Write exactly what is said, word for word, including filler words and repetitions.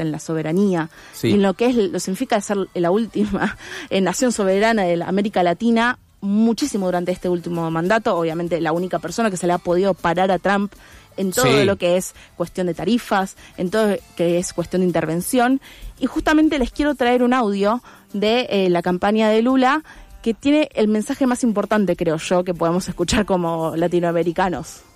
hasta en la soberanía, sí. y en lo que es lo significa ser la última eh, nación soberana de la América Latina, muchísimo durante este último mandato. Obviamente la única persona que se le ha podido parar a Trump en todo sí. lo que es cuestión de tarifas, en todo lo que es cuestión de intervención. Y justamente les quiero traer un audio de eh, la campaña de Lula, que tiene el mensaje más importante, creo yo, que podemos escuchar como latinoamericanos.